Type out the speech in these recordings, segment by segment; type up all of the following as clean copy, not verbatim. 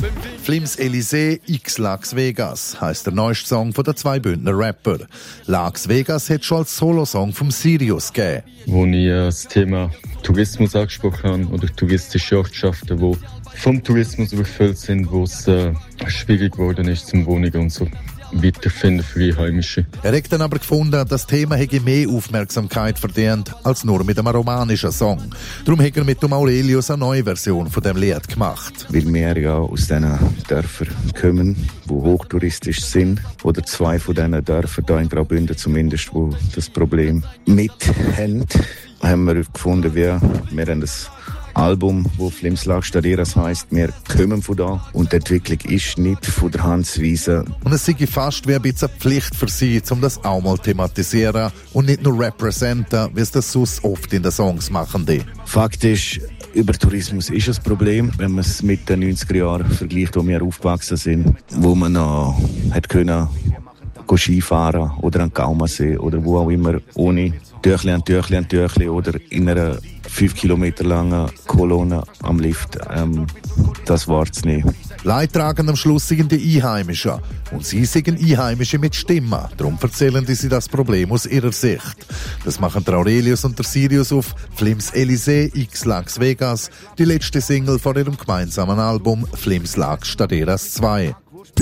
Flims Elysée x Las Vegas heisst der neueste Song von den zwei Bündner Rapper. Las Vegas hat schon als Solosong vom Sirius gegeben. Wo ich das Thema Tourismus angesprochen habe oder touristische Ortschaften, die vom Tourismus überfüllt sind, wo es schwierig geworden ist zum Wohnen und so weiterfinden für Einheimische. Er hat dann aber gefunden, das Thema hätte mehr Aufmerksamkeit verdient als nur mit einem romanischen Song. Darum hat er mit dem Aurelius eine neue Version von dem Lied gemacht. Weil wir ja aus diesen Dörfern kommen, die hochtouristisch sind, oder zwei von diesen Dörfern, hier in Graubünden zumindest, die das Problem mit haben wir gefunden, wir haben das Album, wo Flims Las Staderas heisst, wir kommen von da und die Entwicklung ist nicht von der Hand zu weisen. Und es sei fast wie ein bisschen eine Pflicht für sie, um das auch mal thematisieren und nicht nur representen, wie es das sonst oft in den Songs machen. Fakt ist, über Tourismus ist ein Problem, wenn man es mit den 90er Jahren vergleicht, wo wir aufgewachsen sind, wo man noch hat können Skifahren oder an Gaumersee oder wo auch immer, ohne Türchli oder in einer 5 Kilometer langen Kolonne am Lift, das war's nicht. Leidtragend am Schluss sind die Einheimischen. Und sie sind Einheimische mit Stimme. Darum erzählen sie das Problem aus ihrer Sicht. Das machen der Aurelius und der Sirius auf Flims Elysée x Las Vegas, die letzte Single von ihrem gemeinsamen Album Flims Las Staderas 2.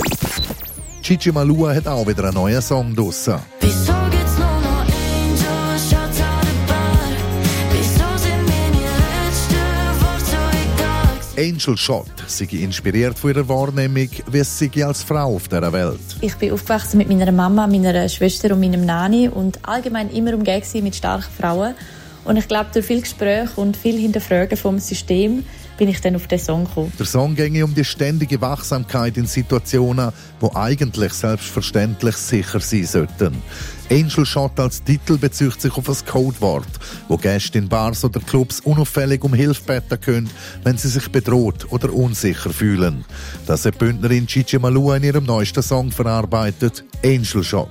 Gigi Malua hat auch wieder einen neuen Song draussen. Wieso gibt's nur noch Angels, Shots an der Bar? Wieso sind meine letzten Worte so egal? Angel Shot sei inspiriert von ihrer Wahrnehmung, wie es sei als Frau auf dieser Welt. Ich bin aufgewachsen mit meiner Mama, meiner Schwester und meinem Nani und allgemein immer umgeben mit starken Frauen. Und ich glaube, durch viel Gespräch und viel Hinterfragen vom System bin ich dann auf den Song gekommen. Der Song ginge um die ständige Wachsamkeit in Situationen, die eigentlich selbstverständlich sicher sein sollten. Angel Shot als Titel bezieht sich auf ein Codewort, wo Gäste in Bars oder Clubs unauffällig um Hilfe beten können, wenn sie sich bedroht oder unsicher fühlen. Das hat die Bündnerin Gigi Malua in ihrem neuesten Song verarbeitet, Angel Shot.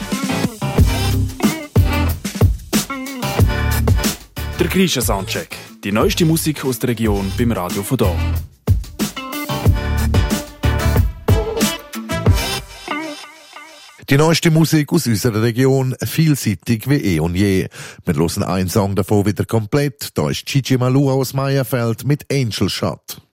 Der Grisha Soundcheck. Die neueste Musik aus der Region beim Radio von da. Die neueste Musik aus unserer Region, vielseitig wie eh und je. Wir hören einen Song davon wieder komplett. Da ist Gigi Malua aus Meierfeld mit Angel Shot.